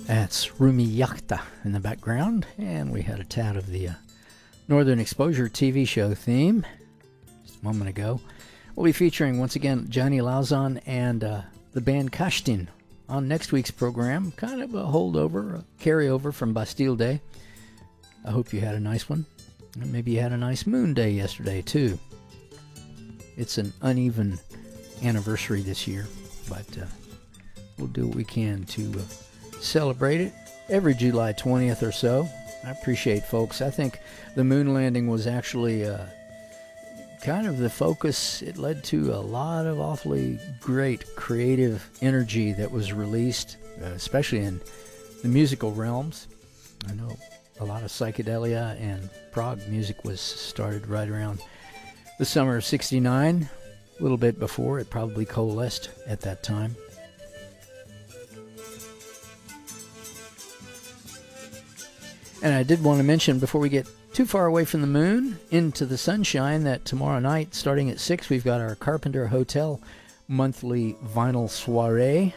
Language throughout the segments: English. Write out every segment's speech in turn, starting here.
That's Rumi Yakhta in the background, and we had a tad of the Northern Exposure TV show theme just a moment ago. We'll be featuring, once again, Johnny Lauzon and the band Kashtin on next week's program. Kind of a holdover, a carryover from Bastille Day. I hope you had a nice one. And maybe you had a nice moon day yesterday, too. It's an uneven anniversary this year, but we'll do what we can to celebrate it every July 20th or so. I appreciate folks. I think the moon landing was actually kind of the focus. It led to a lot of awfully great creative energy that was released, especially in the musical realms. I know a lot of psychedelia and prog music was started right around the summer of '69, a little bit before. It probably coalesced at that time. And I did want to mention, before we get too far away from the moon, into the sunshine, that tomorrow night, starting at 6, we've got our Carpenter Hotel monthly vinyl soiree.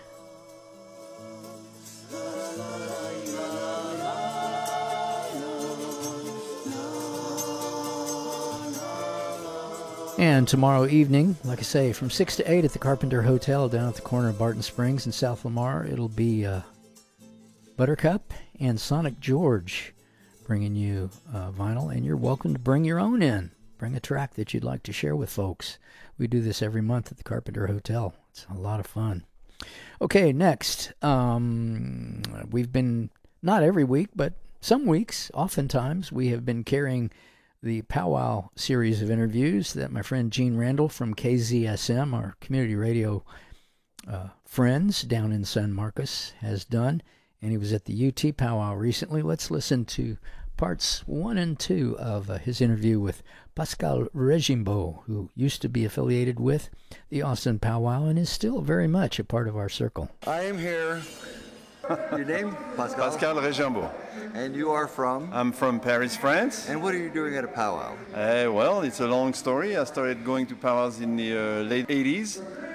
And tomorrow evening, like I say, from 6 to 8 at the Carpenter Hotel down at the corner of Barton Springs in South Lamar, it'll be Buttercup and Sonic George bringing you vinyl, and you're welcome to bring your own in. Bring a track that you'd like to share with folks. We do this every month at the Carpenter Hotel. It's a lot of fun. Okay, next, we've been, not every week, but some weeks, oftentimes, we have been carrying the Powwow series of interviews that my friend Gene Randall from KZSM, our community radio friends down in San Marcos, has done. And he was at the UT Powwow recently. Let's listen to parts 1 and 2 of his interview with Pascal Regimbault, who used to be affiliated with the Austin Powwow and is still very much a part of our circle. I am here. Your name? Pascal? Pascal Regimbault. And you are from? I'm from Paris, France. And what are you doing at a powwow? Well, it's a long story. I started going to powwows in the late 80s.